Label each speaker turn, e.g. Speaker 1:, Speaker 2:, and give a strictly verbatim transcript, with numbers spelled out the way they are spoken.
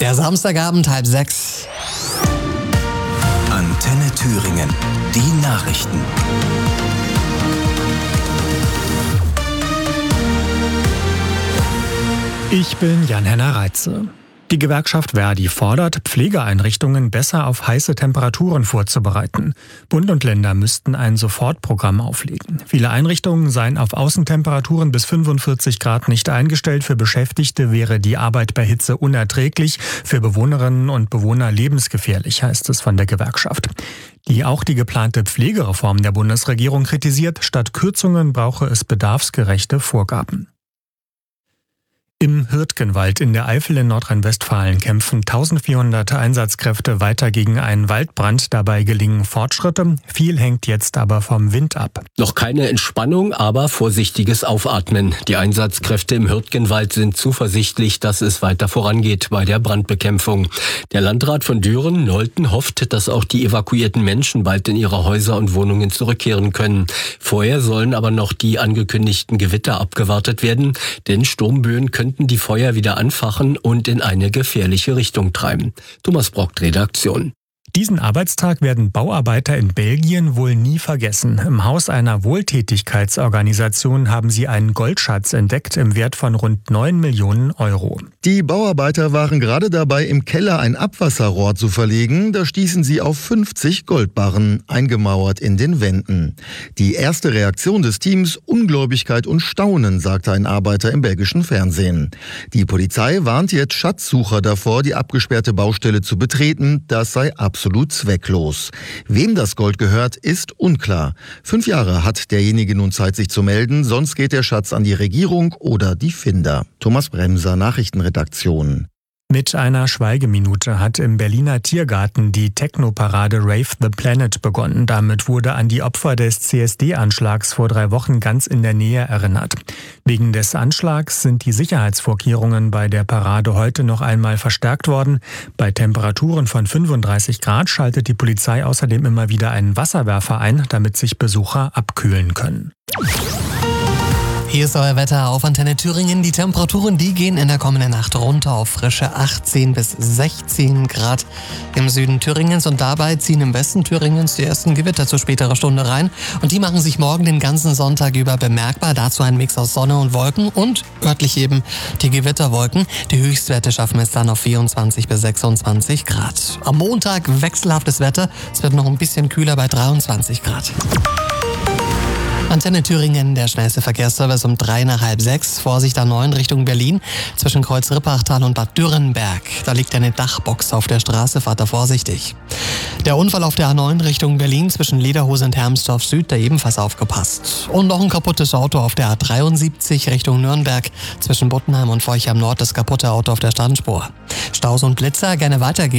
Speaker 1: Der Samstagabend, halb sechs.
Speaker 2: Antenne Thüringen, die Nachrichten.
Speaker 3: Ich bin Jan-Henner Reitze. Die Gewerkschaft Verdi fordert, Pflegeeinrichtungen besser auf heiße Temperaturen vorzubereiten. Bund und Länder müssten ein Sofortprogramm auflegen. Viele Einrichtungen seien auf Außentemperaturen bis fünfundvierzig Grad nicht eingestellt. Für Beschäftigte wäre die Arbeit bei Hitze unerträglich, für Bewohnerinnen und Bewohner lebensgefährlich, heißt es von der Gewerkschaft. Die auch die geplante Pflegereform der Bundesregierung kritisiert. Statt Kürzungen brauche es bedarfsgerechte Vorgaben. Im Hürtgenwald in der Eifel in Nordrhein-Westfalen kämpfen eintausendvierhundert Einsatzkräfte weiter gegen einen Waldbrand. Dabei gelingen Fortschritte. Viel hängt jetzt aber vom Wind ab.
Speaker 4: Noch keine Entspannung, aber vorsichtiges Aufatmen. Die Einsatzkräfte im Hürtgenwald sind zuversichtlich, dass es weiter vorangeht bei der Brandbekämpfung. Der Landrat von Düren, Nolten, hofft, dass auch die evakuierten Menschen bald in ihre Häuser und Wohnungen zurückkehren können. Vorher sollen aber noch die angekündigten Gewitter abgewartet werden, denn Sturmböen können die Feuer wieder anfachen und in eine gefährliche Richtung treiben. Thomas Brock, Redaktion.
Speaker 3: Diesen Arbeitstag werden Bauarbeiter in Belgien wohl nie vergessen. Im Haus einer Wohltätigkeitsorganisation haben sie einen Goldschatz entdeckt im Wert von rund neun Millionen Euro.
Speaker 5: Die Bauarbeiter waren gerade dabei, im Keller ein Abwasserrohr zu verlegen. Da stießen sie auf fünfzig Goldbarren, eingemauert in den Wänden. Die erste Reaktion des Teams: Ungläubigkeit und Staunen, sagte ein Arbeiter im belgischen Fernsehen. Die Polizei warnt jetzt Schatzsucher davor, die abgesperrte Baustelle zu betreten. Das sei absolut absolut zwecklos. Wem das Gold gehört, ist unklar. Fünf Jahre hat derjenige nun Zeit, sich zu melden, sonst geht der Schatz an die Regierung oder die Finder. Thomas Bremser, Nachrichtenredaktion.
Speaker 3: Mit einer Schweigeminute hat im Berliner Tiergarten die Techno-Parade Rave the Planet begonnen. Damit wurde an die Opfer des C S D-Anschlags vor drei Wochen ganz in der Nähe erinnert. Wegen des Anschlags sind die Sicherheitsvorkehrungen bei der Parade heute noch einmal verstärkt worden. Bei Temperaturen von fünfunddreißig Grad schaltet die Polizei außerdem immer wieder einen Wasserwerfer ein, damit sich Besucher abkühlen können.
Speaker 1: Hier ist euer Wetter auf Antenne Thüringen. Die Temperaturen, die gehen in der kommenden Nacht runter auf frische achtzehn bis sechzehn Grad im Süden Thüringens. Und dabei ziehen im Westen Thüringens die ersten Gewitter zu späterer Stunde rein. Und die machen sich morgen den ganzen Sonntag über bemerkbar. Dazu ein Mix aus Sonne und Wolken und örtlich eben die Gewitterwolken. Die Höchstwerte schaffen es dann auf vierundzwanzig bis sechsundzwanzig Grad. Am Montag wechselhaftes Wetter. Es wird noch ein bisschen kühler bei dreiundzwanzig Grad. Antenne Thüringen, der schnellste Verkehrsservice um drei nach halb sechs. Vorsicht A neun Richtung Berlin, zwischen Kreuz-Rippachtal und Bad Dürrenberg. Da liegt eine Dachbox auf der Straße, fahrt da vorsichtig. Der Unfall auf der A neun Richtung Berlin, zwischen Lederhose und Hermsdorf Süd, da ebenfalls aufgepasst. Und noch ein kaputtes Auto auf der A dreiundsiebzig Richtung Nürnberg, zwischen Buttenheim und Forchheim Nord, das kaputte Auto auf der Standspur. Staus und Blitzer, gerne weitergehen.